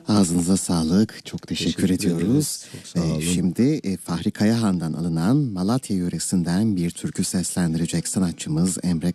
Ağzınıza sağlık. Çok teşekkür ediyoruz. ederiz. Çok sağ olun. Şimdi Fahri Kayahan'dan alınan Malatya yöresinden bir türkü seslendirecek sanatçımız Emre